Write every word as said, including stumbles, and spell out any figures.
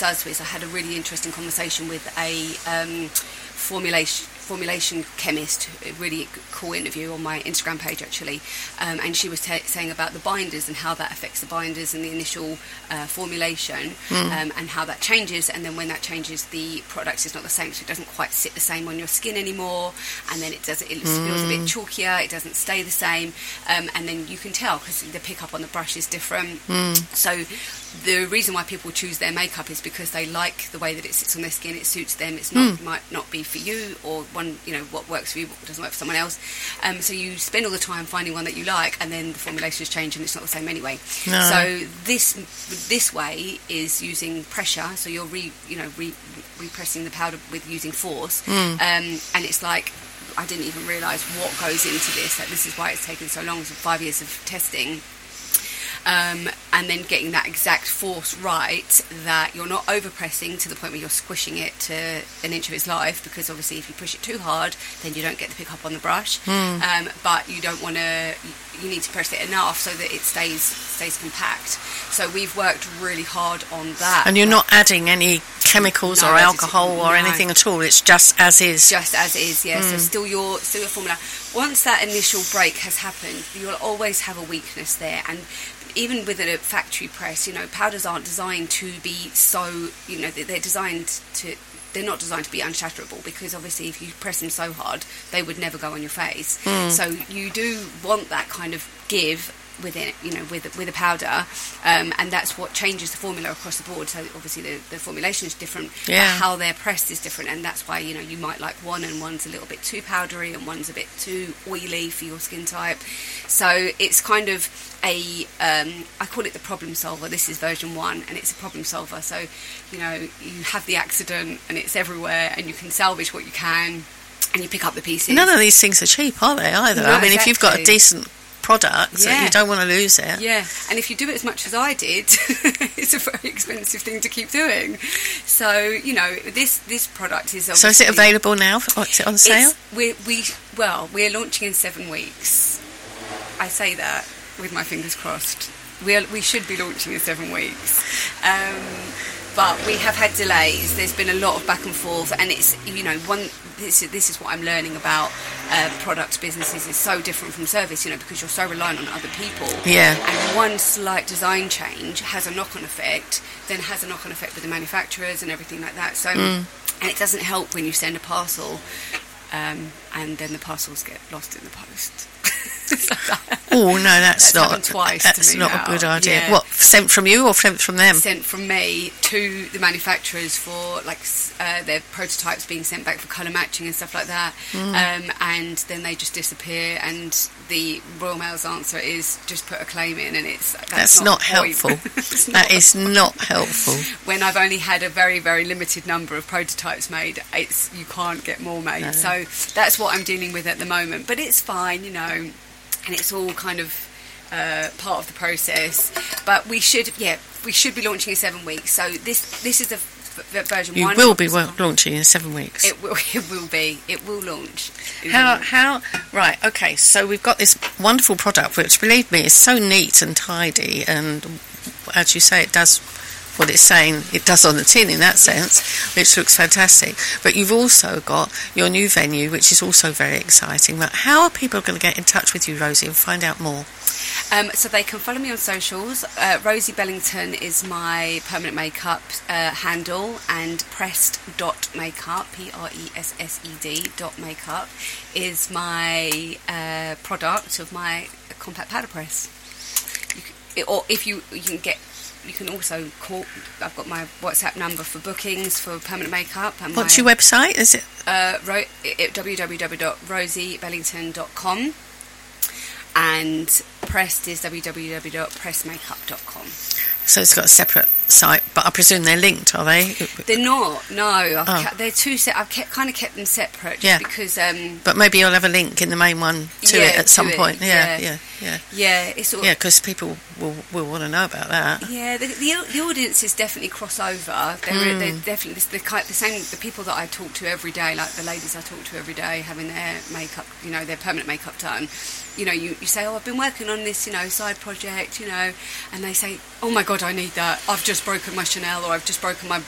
does is I had a really interesting conversation with a um, formulation formulation chemist, a really cool interview on my Instagram page actually, um, and she was t- saying about the binders and how that affects the binders and the initial uh, formulation, mm. um, and how that changes, and then when that changes the product is not the same, so it doesn't quite sit the same on your skin anymore, and then it does it mm. feels a bit chalkier, it doesn't stay the same, um, and then you can tell because the pickup on the brush is different. mm. So the reason why people choose their makeup is because they like the way that it sits on their skin, it suits them, it's not mm. might not be for you, or one, you know, what works for you what doesn't work for someone else, um, so you spend all the time finding one that you like, and then the formulations change and it's not the same anyway. No. So this this way is using pressure, so you're re you know re, repressing the powder with using force, mm. um, and it's like I didn't even realise what goes into this, that this is why it's taken so long, so five years of testing. Um, and then getting that exact force right, that you're not overpressing to the point where you're squishing it to an inch of its life, because obviously if you push it too hard then you don't get the pick up on the brush. mm. um, but you don't want to, you need to press it enough so that it stays stays compact. So we've worked really hard on that. And you're not adding any chemicals no, or alcohol or no. anything at all, it's just as is. Just as is, yeah. mm. So still your still your formula. Once that initial break has happened, you'll always have a weakness there, and even with a factory press, you know, powders aren't designed to be so, you know, they're designed to, they're not designed to be unshatterable, because obviously if you press them so hard, they would never go on your face. Mm. So you do want that kind of give within it, you know, with with a powder, um, and that's what changes the formula across the board. So obviously the, the formulation is different, yeah. but how they're pressed is different, and that's why, you know, you might like one and one's a little bit too powdery and one's a bit too oily for your skin type. So it's kind of a um, I call it the problem solver. This is version one, and it's a problem solver. So, you know, you have the accident and it's everywhere, and you can salvage what you can, and you pick up the pieces. None of these things are cheap, are they, either? No, I mean, exactly. If you've got a decent product, yeah. you don't want to lose it. Yeah, and if you do it as much as I did, it's a very expensive thing to keep doing. So, you know, this this product is obviously... So is it available now? Or is it on sale? We we Well, we're launching in seven weeks. I say that with my fingers crossed. We are, we should be launching in seven weeks. Um, but we have had delays. There's been a lot of back and forth, and it's, you know, one... This is, this is what I'm learning about uh, product businesses. Is so different from service, you know, because you're so reliant on other people. Yeah. And one slight design change has a knock-on effect, then has a knock-on effect with the manufacturers and everything like that. So, mm. and it doesn't help when you send a parcel, um, and then the parcels get lost in the post. Oh no, that's, that's not twice that's to me not now. a good idea. Yeah. What, sent from you or sent from them? Sent from me to the manufacturers for like uh, their prototypes being sent back for colour matching and stuff like that, mm. um, and then they just disappear. And the Royal Mail's answer is just put a claim in, and it's that's, that's not, not helpful. That not is not helpful. When I've only had a very very limited number of prototypes made, it's you can't get more made. No. So that's what I'm dealing with at the moment. But it's fine, you know. And it's all kind of uh, part of the process. But we should, yeah, we should be launching in seven weeks. So this this is the f- version you one. You will be well, launching in seven weeks. It will. It will be. It will launch. It how? will. How? Right. Okay. So we've got this wonderful product, which, believe me, is so neat and tidy, and as you say, it does what it's saying it does on the tin in that sense, which looks fantastic. But you've also got your new venue, which is also very exciting. But how are people going to get in touch with you, Rosie, and find out more? Um, so they can follow me on socials. Uh, Rosie Bellington is my permanent makeup uh, handle, and pressed dot makeup, P R E S S E D dot makeup, is my uh, product of my compact powder press. You can, or if you you can get. You can also call. I've got my WhatsApp number for bookings for permanent makeup. And what's my, your website? Is it uh, ro- w w w dot rosie bellington dot com, and Pressed is w w w dot press makeup dot com. So it's got a separate site, but I presume they're linked, are they? They're not. No, I've oh. kept, they're two. Se- I've kept, kind of kept them separate, just yeah. because. Um, but maybe you'll have a link in the main one to yeah, it at to some it. point. Yeah, yeah, yeah, yeah. Yeah, it's all, yeah, because people will will want to know about that. Yeah, the the, the audiences definitely cross over. They're, mm. they're definitely the, the, the same. The people that I talk to every day, like the ladies I talk to every day, having their makeup, you know, their permanent makeup done. You know, you, you say, oh, I've been working on this, you know, side project, you know, and they say, oh my God, I need that. I've just broken my Chanel, or I've just broken my